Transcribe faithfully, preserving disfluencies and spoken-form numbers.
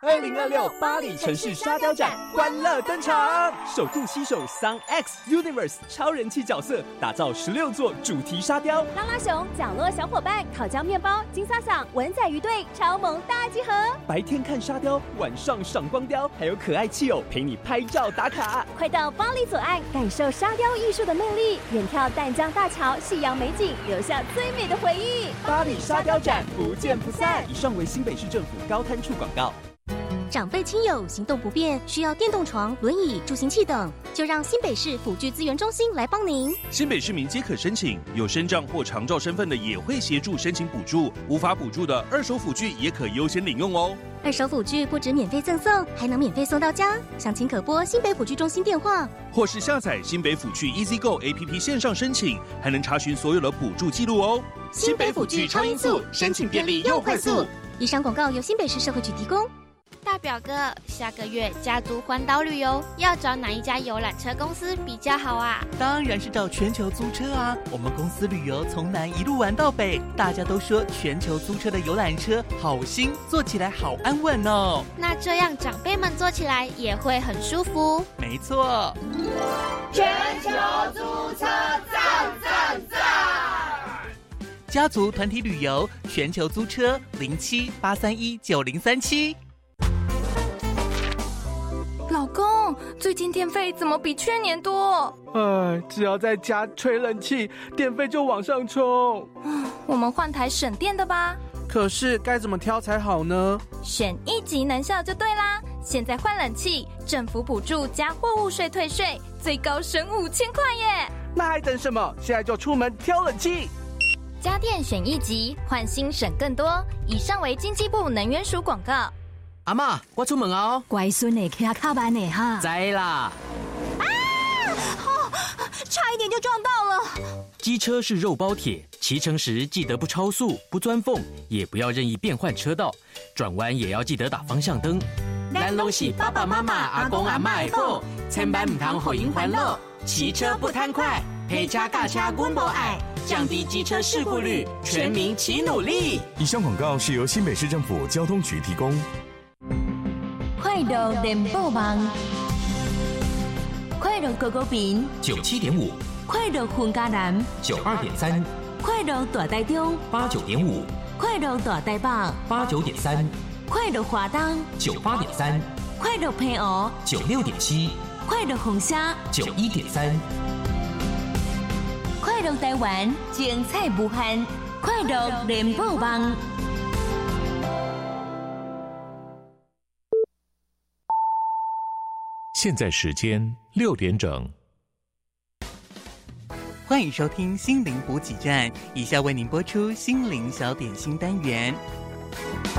二零二六巴黎城市沙雕展欢乐登场，首度携手 Sun X Universe 超人气角色，打造十六座主题沙雕。 拉拉熊、角落小伙伴、烤焦面包、金萨桑、文仔鱼队超萌大集合。 白天看沙雕，晚上赏光雕，还有可爱气友陪你拍照打卡。 快到巴黎左岸，感受沙雕艺术的魅力，远眺淡江大桥，夕阳美景，留下最美的回忆。 巴黎沙雕展不见不散。以上为新北市政府高滩处广告。 长辈亲友行动不便，需要电动床、轮椅、助行器等，就让新北市辅具资源中心来帮您。 新北市民皆可申请，有身障或长照身份的也会协助申请补助，无法补助的二手辅具也可优先领用哦。 二手辅具不止免费赠送，还能免费送到家。详情可拨新北辅具中心电话， 或是下载新北辅具 EasyGo A P P 线上申请，还能查询所有的补助记录哦。 新北辅具超音速，申请便利又快速。以上广告由新北市社会局提供。 大表哥，下个月家族环岛旅游要找哪一家游览车公司比较好啊？ 当然是找全球租车啊！我们公司旅游从南一路玩到北，大家都说全球租车的游览车好新，坐起来好安稳哦。 那这样长辈们坐起来也会很舒服。 没错， 全球租车赞赞赞！ 家族团体旅游，全球租车零七八三一九零三七。 老公，最近电费怎么比去年多？ 哎，只要在家吹冷气，电费就往上冲。 我们换台省电的吧。 可是该怎么挑才好呢？ 选一级能效就对啦！现在换冷气，政府补助加货物税退税，最高省五千块耶！ 那还等什么？现在就出门挑冷气。 家电选一级，换新省更多。以上为经济部能源署广告。 阿嬷，我出门哦。 乖孙的骑卡慢的哈。 知啦。 啊！哦，差一点就撞到了。 机车是肉包铁，骑乘时记得不超速、不钻缝，也不要任意变换车道，转弯也要记得打方向灯。咱拢是爸爸妈妈、阿公阿嬷的宝，千万唔通互因烦恼。骑车不贪快，陪车驾车阮无爱，降低机车事故率，全民齐努力。 以上广告是由新北市政府交通局提供。 快乐联播网，快乐狗狗饼九七点五， 快乐混家南九二点三， 快乐大台中八九点五， 快乐大台北八九点三， 快乐华东九八点三， 快乐平湖九六点七， 快乐红虾九一点三， 快乐台湾精彩无限，快乐联播网。 现在时间六点整， 欢迎收听心灵补给站，以下为您播出心灵小点心单元。